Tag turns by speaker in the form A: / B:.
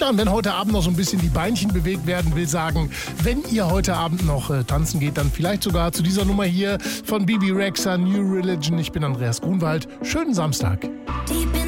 A: Ja, und wenn heute Abend noch so ein bisschen die Beinchen bewegt werden, will sagen, wenn ihr heute Abend noch tanzen geht, dann vielleicht sogar zu dieser Nummer hier von Bebe Rexha, New Religion. Ich bin Andreas Grunwald. Schönen Samstag.
B: Die